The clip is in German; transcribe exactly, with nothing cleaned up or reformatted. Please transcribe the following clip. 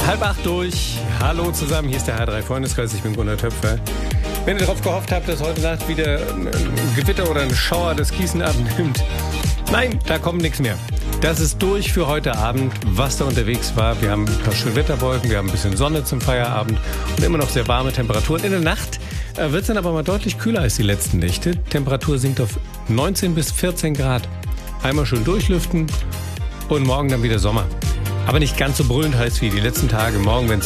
Halb acht durch. Hallo zusammen, hier ist der H drei Freundeskreis, ich bin Gunnar Töpfer. Wenn ihr darauf gehofft habt, dass heute Nacht wieder ein Gewitter oder ein Schauer das Gießen abnimmt, nein, da kommt nichts mehr. Das ist durch für heute Abend, was da unterwegs war. Wir haben ein paar schöne Wetterwolken, wir haben ein bisschen Sonne zum Feierabend und immer noch sehr warme Temperaturen. In der Nacht wird es dann aber mal deutlich kühler als die letzten Nächte. Temperatur sinkt auf neunzehn bis vierzehn Grad. Einmal schön durchlüften und morgen dann wieder Sommer. Aber nicht ganz so brüllend heiß wie die letzten Tage. Morgen, wenn es